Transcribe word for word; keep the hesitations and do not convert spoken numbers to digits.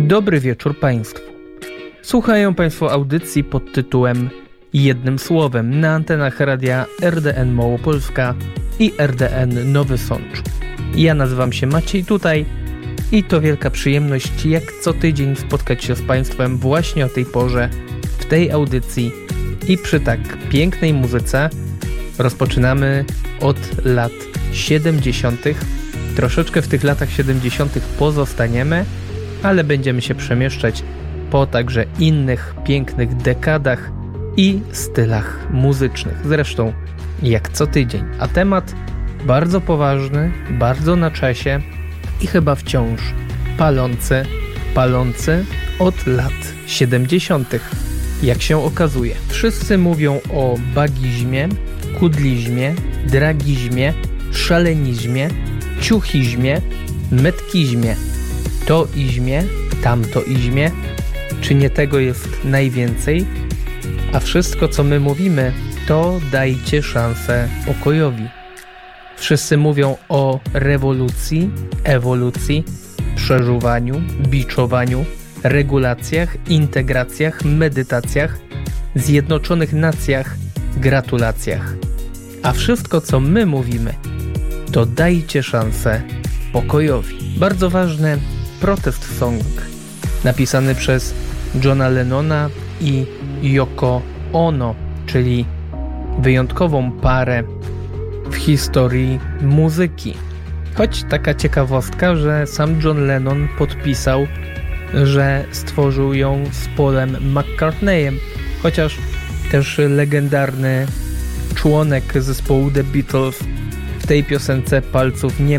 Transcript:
Dobry wieczór Państwu. Słuchają Państwo audycji pod tytułem Jednym Słowem na antenach radia R D N Małopolska i R D N Nowy Sącz. Ja nazywam się Maciej tutaj i to wielka przyjemność jak co tydzień spotkać się z Państwem właśnie o tej porze, w tej audycji i przy tak pięknej muzyce. Rozpoczynamy od lat siedemdziesiątych. Troszeczkę w tych latach siedemdziesiątych pozostaniemy, ale będziemy się przemieszczać po także innych pięknych dekadach i stylach muzycznych. Zresztą jak co tydzień. A temat bardzo poważny, bardzo na czasie i chyba wciąż palący, palący od lat siedemdziesiątych. Jak się okazuje. Wszyscy mówią o bagizmie, kudlizmie, dragizmie, szalenizmie, ciuchizmie, metkizmie, toizmie, tamtoizmie. Czy nie tego jest najwięcej? A wszystko, co my mówimy, to dajcie szansę pokojowi. Wszyscy mówią o rewolucji, ewolucji, przeżuwaniu, biczowaniu, regulacjach, integracjach, medytacjach, zjednoczonych nacjach, gratulacjach. A wszystko, co my mówimy, to dajcie szansę pokojowi. Bardzo ważny protest song napisany przez Johna Lennona i Yoko Ono, czyli wyjątkową parę w historii muzyki. Choć taka ciekawostka, że sam John Lennon podpisał, że stworzył ją z Paulem McCartneyem, chociaż też legendarny członek zespołu The Beatles w tej piosence palców nie